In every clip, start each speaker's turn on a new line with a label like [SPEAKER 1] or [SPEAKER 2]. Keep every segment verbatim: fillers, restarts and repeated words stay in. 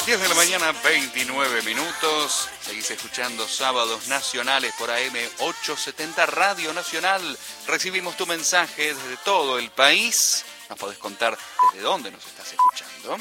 [SPEAKER 1] diez de la mañana, veintinueve minutos. Seguís escuchando Sábados Nacionales por A M ochocientos setenta Radio Nacional. Recibimos tu mensaje desde todo el país. Nos podés contar desde dónde nos estás escuchando.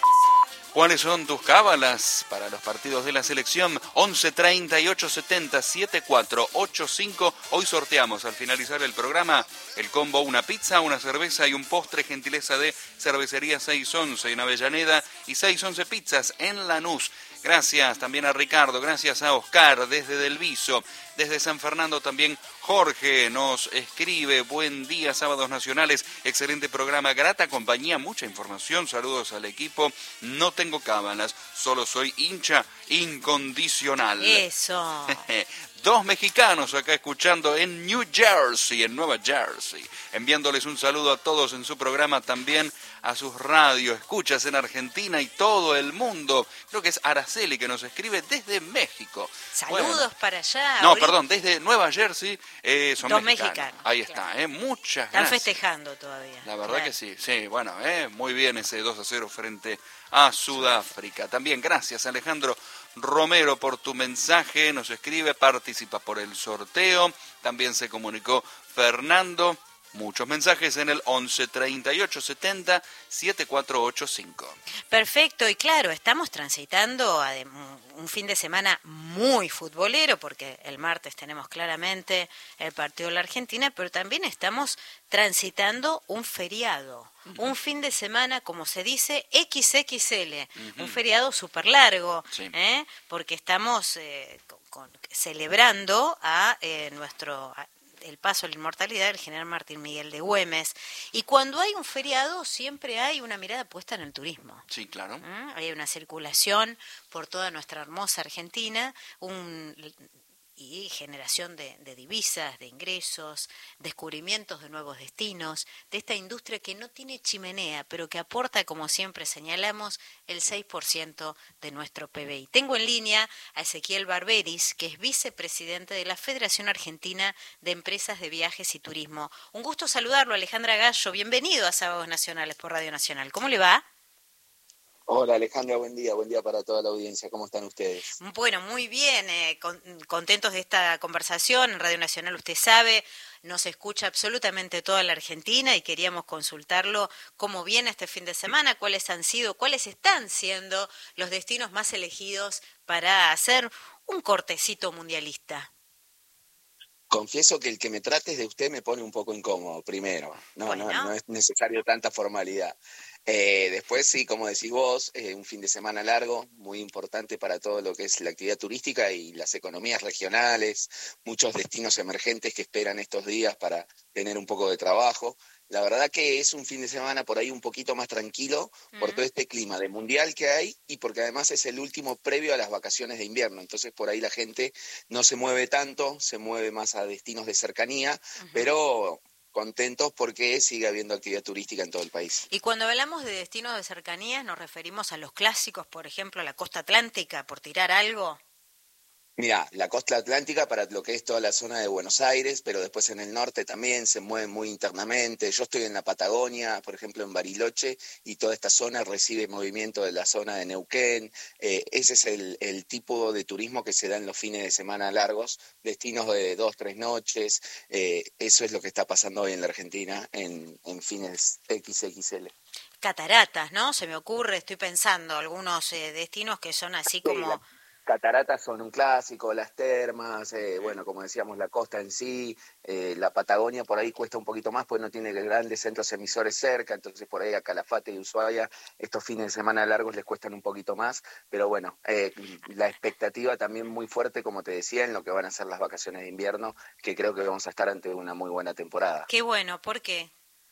[SPEAKER 1] ¿Cuáles son tus cábalas para los partidos de la selección? once treinta y ocho setenta setenta y cuatro ochenta y cinco. Hoy sorteamos al finalizar el programa el combo una pizza, una cerveza y un postre, gentileza de Cervecería seiscientos once en Avellaneda y seiscientos once Pizzas en Lanús. Gracias también a Ricardo, gracias a Oscar desde Delviso, desde San Fernando también Jorge nos escribe, buen día, Sábados Nacionales, excelente programa, grata compañía, mucha información, saludos al equipo, no tengo cábalas, solo soy hincha incondicional.
[SPEAKER 2] Eso.
[SPEAKER 1] Dos mexicanos acá escuchando en New Jersey, en Nueva Jersey, enviándoles un saludo a todos en su programa, también a sus radios, escuchas en Argentina y todo el mundo. Creo que es Araceli que nos escribe desde México.
[SPEAKER 2] Saludos bueno. para allá.
[SPEAKER 1] No, ahorita. perdón, desde Nueva Jersey eh, son
[SPEAKER 2] Dos
[SPEAKER 1] mexicanos.
[SPEAKER 2] mexicanos.
[SPEAKER 1] Ahí está, eh, muchas
[SPEAKER 2] Están
[SPEAKER 1] gracias.
[SPEAKER 2] festejando todavía.
[SPEAKER 1] La verdad
[SPEAKER 2] claro.
[SPEAKER 1] que sí, sí, bueno, eh, muy bien ese dos a cero frente a Sudáfrica. También gracias Alejandro Romero por tu mensaje, nos escribe, participa por el sorteo. También se comunicó Fernando. Muchos mensajes en el once treinta y ocho setenta setenta y cuatro ochenta y cinco.
[SPEAKER 2] Perfecto, y claro, estamos transitando un fin de semana muy futbolero, porque el martes tenemos claramente el partido de la Argentina, pero también estamos transitando un feriado, uh-huh. un fin de semana, como se dice, equis equis ele, uh-huh. un feriado súper largo, sí. ¿eh? porque estamos eh, con, con, celebrando a eh, nuestro... A, el paso a la inmortalidad del general Martín Miguel de Güemes. Y cuando hay un feriado siempre hay una mirada puesta en el turismo.
[SPEAKER 1] Sí, claro.
[SPEAKER 2] ¿Mm? Hay una circulación por toda nuestra hermosa Argentina, un... y generación de, de divisas, de ingresos, descubrimientos de nuevos destinos, de esta industria que no tiene chimenea, pero que aporta, como siempre señalamos, el seis por ciento de nuestro P B I. Tengo en línea a Ezequiel Barberis, que es vicepresidente de la Federación Argentina de Empresas de Viajes y Turismo. Un gusto saludarlo, Alejandra Gallo. Bienvenido a Sábados Nacionales por Radio Nacional. ¿Cómo le va?
[SPEAKER 3] Hola Alejandra, buen día, buen día para toda la audiencia. ¿Cómo están ustedes?
[SPEAKER 2] Bueno, muy bien, eh, con, contentos de esta conversación. En Radio Nacional, usted sabe, nos escucha absolutamente toda la Argentina y queríamos consultarlo cómo viene este fin de semana, cuáles han sido, cuáles están siendo los destinos más elegidos para hacer un cortecito mundialista.
[SPEAKER 3] Confieso que el que me trates de usted me pone un poco incómodo, primero. No, bueno. no, no es necesario tanta formalidad. Eh, después, sí, como decís vos, eh, un fin de semana largo, muy importante para todo lo que es la actividad turística y las economías regionales, muchos destinos emergentes que esperan estos días para tener un poco de trabajo. La verdad que es un fin de semana por ahí un poquito más tranquilo uh-huh. por todo este clima de mundial que hay y porque además es el último previo a las vacaciones de invierno. Entonces por ahí la gente no se mueve tanto, se mueve más a destinos de cercanía, uh-huh. pero contentos porque sigue habiendo actividad turística en todo el país.
[SPEAKER 2] Y cuando hablamos de destinos de cercanías, ¿nos referimos a los clásicos, por ejemplo, a la costa atlántica, por tirar algo?
[SPEAKER 3] Mira, la costa atlántica para lo que es toda la zona de Buenos Aires, pero después en el norte también se mueve muy internamente. Yo estoy en la Patagonia, por ejemplo en Bariloche, y toda esta zona recibe movimiento de la zona de Neuquén. Eh, ese es el, el tipo de turismo que se da en los fines de semana largos, destinos de dos, tres noches. Eh, eso es lo que está pasando hoy en la Argentina en, en fines equis equis ele.
[SPEAKER 2] Cataratas, ¿no? Se me ocurre, estoy pensando, algunos eh, destinos que son así como...
[SPEAKER 3] Sí, cataratas son un clásico, las termas, eh, bueno, como decíamos, la costa en sí, eh, la Patagonia por ahí cuesta un poquito más, pues no tiene grandes centros emisores cerca, entonces por ahí a Calafate y Ushuaia estos fines de semana largos les cuestan un poquito más, pero bueno, eh, la expectativa también muy fuerte, como te decía, en lo que van a ser las vacaciones de invierno, que creo que vamos a estar ante una muy buena temporada.
[SPEAKER 2] Qué bueno, ¿por qué?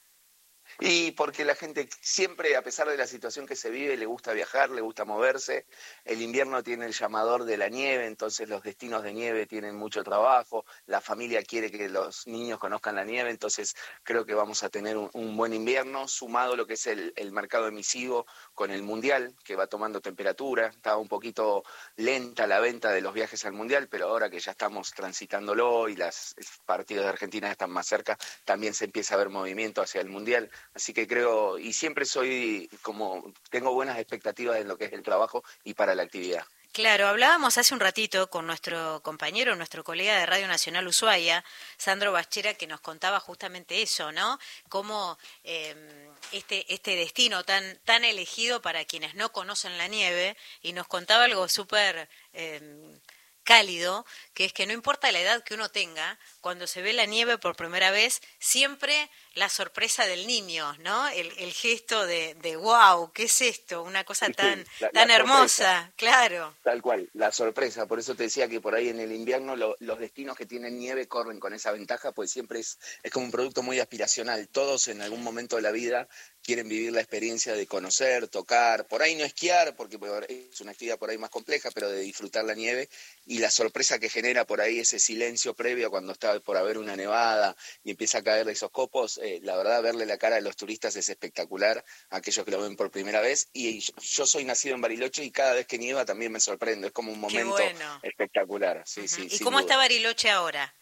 [SPEAKER 3] Y porque la gente siempre, a pesar de la situación que se vive, le gusta viajar, le gusta moverse. El invierno tiene el llamador de la nieve, entonces los destinos de nieve tienen mucho trabajo. La familia quiere que los niños conozcan la nieve, entonces creo que vamos a tener un, un buen invierno, sumado lo que es el, el mercado emisivo, con el Mundial, que va tomando temperatura. Estaba un poquito lenta la venta de los viajes al Mundial, pero ahora que ya estamos transitándolo y los partidos de Argentina están más cerca, también se empieza a ver movimiento hacia el Mundial. Así que creo, y siempre soy como, tengo buenas expectativas en lo que es el trabajo y para la actividad.
[SPEAKER 2] Claro, hablábamos hace un ratito con nuestro compañero, nuestro colega de Radio Nacional Ushuaia, Sandro Bachera, que nos contaba justamente eso, ¿no? Cómo eh, este este destino tan tan elegido para quienes no conocen la nieve, y nos contaba algo súper eh, cálido, que es que no importa la edad que uno tenga, cuando se ve la nieve por primera vez, siempre la sorpresa del niño, ¿no? El, el gesto de, de wow, ¿qué es esto? Una cosa tan, la, tan la hermosa, claro.
[SPEAKER 3] Tal cual, la sorpresa. Por eso te decía que por ahí en el invierno lo, los destinos que tienen nieve corren con esa ventaja, pues siempre es, es como un producto muy aspiracional. Todos en algún momento de la vida quieren vivir la experiencia de conocer, tocar, por ahí no esquiar, porque es una actividad por ahí más compleja, pero de disfrutar la nieve y la sorpresa que genera por ahí ese silencio previo cuando está por haber una nevada y empieza a caer esos copos. Eh, la verdad, verle la cara a los turistas es espectacular, aquellos que lo ven por primera vez. Y yo, yo soy nacido en Bariloche y cada vez que nieva también me sorprendo, es como un momento bueno. espectacular. Sí,
[SPEAKER 2] uh-huh.
[SPEAKER 3] sí,
[SPEAKER 2] ¿Y cómo
[SPEAKER 3] duda.
[SPEAKER 2] está Bariloche ahora?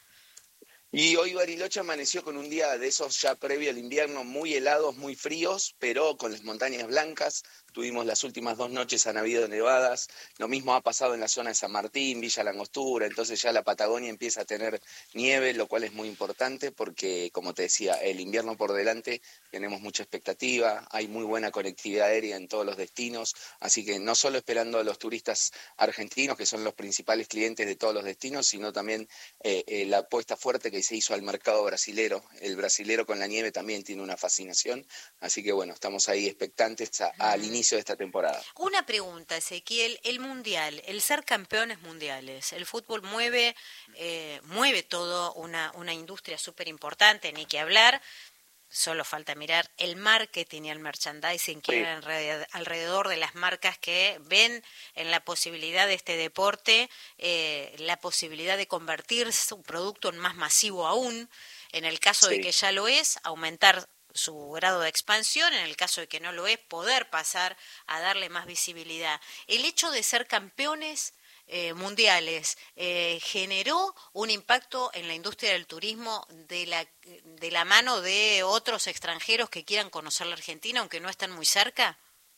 [SPEAKER 3] Y hoy Bariloche amaneció con un día de esos ya previo al invierno, muy helados, muy fríos, pero con las montañas blancas. Tuvimos las últimas dos noches, han habido nevadas. Lo mismo ha pasado en la zona de San Martín, Villa La Angostura. Entonces ya la Patagonia empieza a tener nieve, lo cual es muy importante porque, como te decía, el invierno por delante, tenemos mucha expectativa. Hay muy buena conectividad aérea en todos los destinos. Así que no solo esperando a los turistas argentinos, que son los principales clientes de todos los destinos, sino también eh, eh, la apuesta fuerte que se hizo al mercado brasilero. El brasilero con la nieve también tiene una fascinación. Así que bueno, estamos ahí expectantes a, a, al inicio de esta temporada.
[SPEAKER 2] Una pregunta, Ezequiel, el mundial, el ser campeones mundiales, el fútbol mueve eh, mueve todo una, una industria súper importante, ni que hablar, solo falta mirar el marketing y el merchandising que sí. hay alrededor, alrededor de las marcas que ven en la posibilidad de este deporte, eh, la posibilidad de convertir su producto en más masivo aún, en el caso sí. de que ya lo es, aumentar su grado de expansión, en el caso de que no lo es, poder pasar a darle más visibilidad. El hecho de ser campeones eh, mundiales eh, generó un impacto en la industria del turismo de la, de la mano de otros extranjeros que quieran conocer la Argentina, aunque no están muy cerca.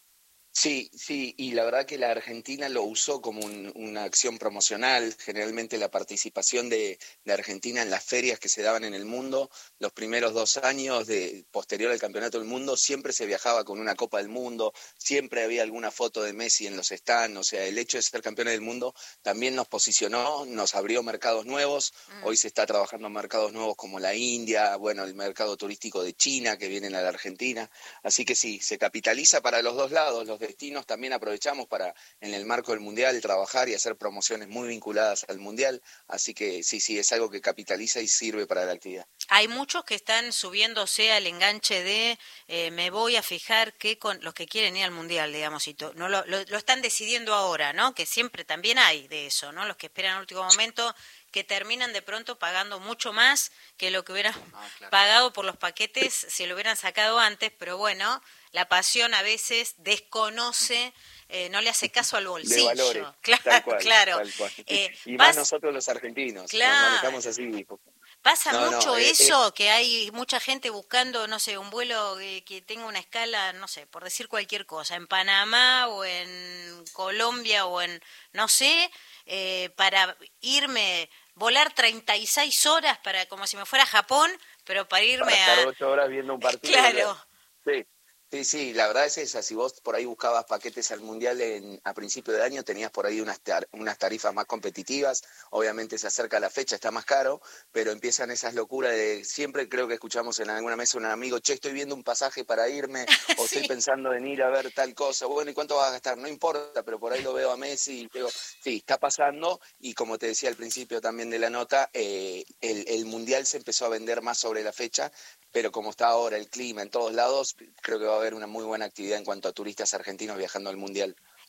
[SPEAKER 3] Sí, sí, y la verdad que la Argentina lo usó como un, una acción promocional. Generalmente la participación de, de Argentina en las ferias que se daban en el mundo, los primeros dos años de posterior al Campeonato del Mundo, siempre se viajaba con una Copa del Mundo, siempre había alguna foto de Messi en los stands. O sea, el hecho de ser campeones del mundo también nos posicionó, nos abrió mercados nuevos. Mm. Hoy se está trabajando en mercados nuevos como la India, bueno, el mercado turístico de China que vienen a la Argentina. Así que sí, se capitaliza para los dos lados. Los destinos también aprovechamos para, en el marco del Mundial, trabajar y hacer promociones muy vinculadas al Mundial, así que sí, sí, es algo que capitaliza y sirve para la actividad.
[SPEAKER 2] Hay muchos que están subiéndose al enganche de eh, me voy a fijar que con los que quieren ir al Mundial, digamos, y to, no lo, lo, lo están decidiendo ahora, ¿no? Que siempre también hay de eso, ¿no? Los que esperan al último momento, que terminan de pronto pagando mucho más que lo que hubieran ah, claro. pagado por los paquetes si lo hubieran sacado antes, pero bueno, la pasión a veces desconoce, eh, no le hace caso al bolsillo.
[SPEAKER 3] De valores,
[SPEAKER 2] claro,
[SPEAKER 3] tal cual,
[SPEAKER 2] claro.
[SPEAKER 3] Tal cual.
[SPEAKER 2] Eh,
[SPEAKER 3] y
[SPEAKER 2] vas...
[SPEAKER 3] más nosotros los argentinos,
[SPEAKER 2] claro.
[SPEAKER 3] nos manejamos así.
[SPEAKER 2] Pasa
[SPEAKER 3] no,
[SPEAKER 2] mucho
[SPEAKER 3] no, eh,
[SPEAKER 2] eso,
[SPEAKER 3] eh,
[SPEAKER 2] que hay mucha gente buscando, no sé, un vuelo que, que tenga una escala, no sé, por decir cualquier cosa, en Panamá o en Colombia o en, no sé, eh, para irme, volar treinta y seis horas para como si me fuera a Japón, pero para irme
[SPEAKER 3] para estar
[SPEAKER 2] a...
[SPEAKER 3] ocho horas viendo un partido.
[SPEAKER 2] Claro.
[SPEAKER 3] Sí. Sí, sí, la verdad es esa. Si vos por ahí buscabas paquetes al Mundial en, a principio de año, tenías por ahí unas, tar, unas tarifas más competitivas. Obviamente se acerca la fecha, está más caro, pero empiezan esas locuras de... Siempre creo que escuchamos en alguna mesa un amigo, che, estoy viendo un pasaje para irme, o sí. estoy pensando en ir a ver tal cosa. Bueno, ¿y cuánto vas a gastar? No importa, pero por ahí lo veo a Messi y digo, sí, está pasando. Y como te decía al principio también de la nota, eh, el, el Mundial se empezó a vender más sobre la fecha, pero como está ahora el clima en todos lados, creo que va a haber una muy buena actividad en cuanto a turistas argentinos viajando al Mundial.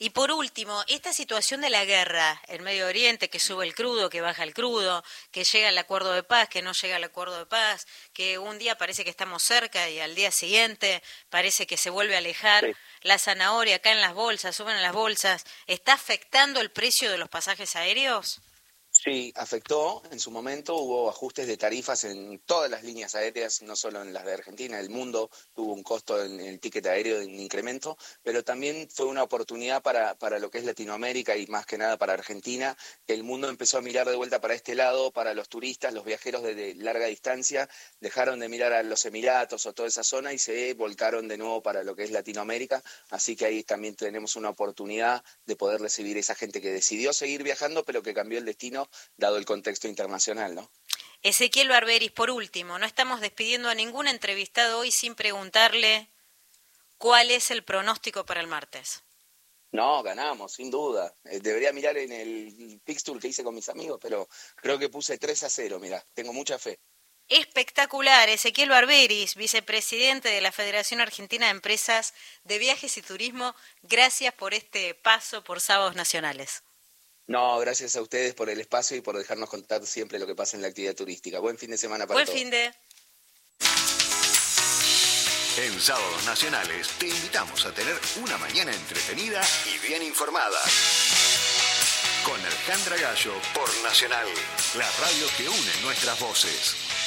[SPEAKER 2] Y por último, esta situación de la guerra en Medio Oriente, que sube el crudo, que baja el crudo, que llega el acuerdo de paz, que no llega el acuerdo de paz, que un día parece que estamos cerca y al día siguiente parece que se vuelve a alejar, sí. La zanahoria acá en las bolsas, suben a las bolsas, ¿está afectando el precio de los pasajes aéreos?
[SPEAKER 3] Sí, afectó. En su momento hubo ajustes de tarifas en todas las líneas aéreas, no solo en las de Argentina. El mundo tuvo un costo en el ticket aéreo de un incremento, pero también fue una oportunidad para, para lo que es Latinoamérica y más que nada para Argentina. El mundo empezó a mirar de vuelta para este lado, para los turistas, los viajeros de, de larga distancia, dejaron de mirar a los Emiratos o toda esa zona y se volcaron de nuevo para lo que es Latinoamérica. Así que ahí también tenemos una oportunidad de poder recibir esa gente que decidió seguir viajando, pero que cambió el destino dado el contexto internacional, ¿no?
[SPEAKER 2] Ezequiel Barberis, por último, no estamos despidiendo a ningún entrevistado hoy sin preguntarle cuál es el pronóstico para el martes.
[SPEAKER 3] No, ganamos, sin duda. Eh, debería mirar en el fixture que hice con mis amigos, pero creo que puse tres a cero, mirá, tengo mucha fe.
[SPEAKER 2] Espectacular, Ezequiel Barberis, vicepresidente de la Federación Argentina de Empresas de Viajes y Turismo, gracias por este paso por Sábados Nacionales.
[SPEAKER 3] No, gracias a ustedes por el espacio y por dejarnos contar siempre lo que pasa en la actividad turística. Buen fin de semana para
[SPEAKER 2] Buen
[SPEAKER 3] todos.
[SPEAKER 2] Buen fin de...
[SPEAKER 4] En Sábados Nacionales te invitamos a tener una mañana entretenida y bien informada. Con Alejandra Gallo por Nacional, la radio que une nuestras voces.